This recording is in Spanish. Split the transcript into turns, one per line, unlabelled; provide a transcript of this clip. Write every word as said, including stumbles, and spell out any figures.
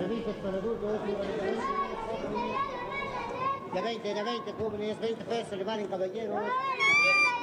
Revistas para adultos. De veinte, de veinte, jóvenes, veinte pesos, le valen caballeros.